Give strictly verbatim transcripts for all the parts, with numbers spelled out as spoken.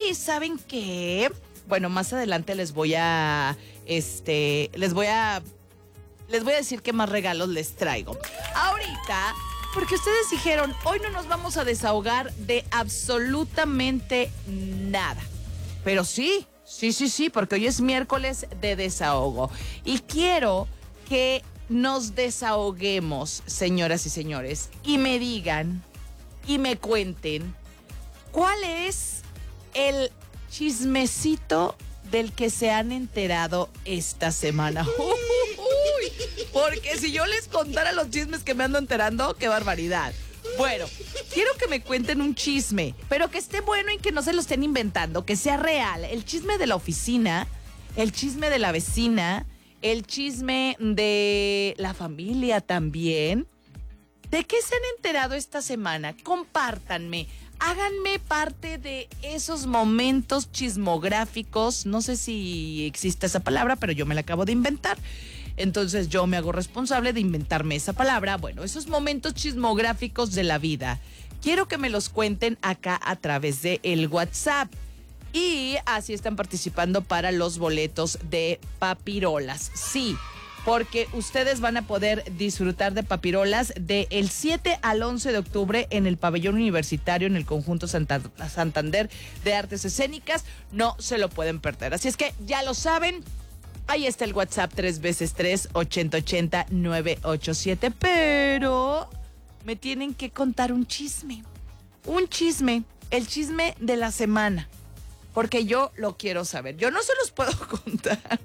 Y ¿saben qué? Bueno, más adelante les voy a, este, les voy a, les voy a decir qué más regalos les traigo. Ahorita, porque ustedes dijeron, hoy no nos vamos a desahogar de absolutamente nada. Pero sí, sí, sí, sí, porque hoy es miércoles de desahogo. Y quiero que nos desahoguemos, señoras y señores, y me digan y me cuenten cuál es el chismecito del que se han enterado esta semana. Uy, porque si yo les contara los chismes que me ando enterando, qué barbaridad. Bueno, quiero que me cuenten un chisme, pero que esté bueno y que no se lo estén inventando, que sea real. El chisme de la oficina, el chisme de la vecina, el chisme de la familia también. ¿De qué se han enterado esta semana? Compártanme. Háganme parte de esos momentos chismográficos. No sé si existe esa palabra, pero yo me la acabo de inventar. Entonces yo me hago responsable de inventarme esa palabra. Bueno, esos momentos chismográficos de la vida. Quiero que me los cuenten acá a través de el WhatsApp. Y así están participando para los boletos de Papirolas. Sí, porque ustedes van a poder disfrutar de Papirolas del siete al once de octubre en el pabellón universitario en el conjunto Santa, Santander de Artes Escénicas. No se lo pueden perder. Así es que ya lo saben. Ahí está el WhatsApp tres veces tres, ochenta ochenta, nueve ocho siete. Pero me tienen que contar un chisme. Un chisme. El chisme de la semana. Porque yo lo quiero saber. Yo no se los puedo contar.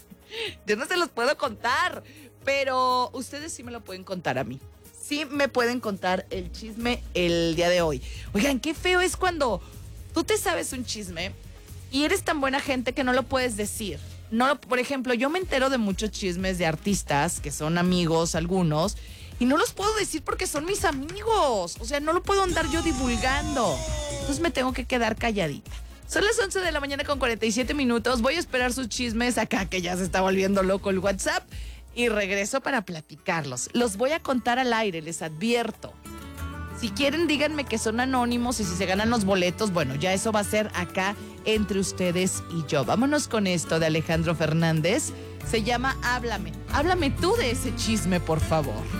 Yo no se los puedo contar. Pero ustedes sí me lo pueden contar a mí. Sí me pueden contar el chisme el día de hoy. Oigan, qué feo es cuando tú te sabes un chisme y eres tan buena gente que no lo puedes decir. No lo, por ejemplo, yo me entero de muchos chismes de artistas que son amigos algunos y no los puedo decir porque son mis amigos. O sea, no lo puedo andar yo divulgando. Entonces me tengo que quedar calladita. Son las once de la mañana con cuarenta y siete minutos. Voy a esperar sus chismes acá, que ya se está volviendo loco el WhatsApp. Y regreso para platicarlos. Los voy a contar al aire, les advierto. Si quieren, díganme que son anónimos y si se ganan los boletos, bueno, ya eso va a ser acá entre ustedes y yo. Vámonos con esto de Alejandro Fernández. Se llama Háblame. Háblame tú de ese chisme, por favor.